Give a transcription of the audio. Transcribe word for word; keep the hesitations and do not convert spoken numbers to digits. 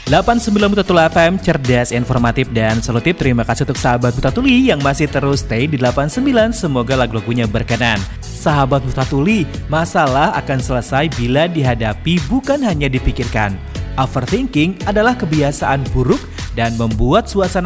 delapan puluh sembilan Buta Tuli F M, cerdas, informatif, dan solutif. Terima kasih untuk sahabat Buta Tuli yang masih terus stay di delapan puluh sembilan. Semoga lagu-lagunya berkenan. Sahabat Buta Tuli, masalah akan selesai bila dihadapi, bukan hanya dipikirkan. Overthinking adalah kebiasaan buruk dan membuat suasana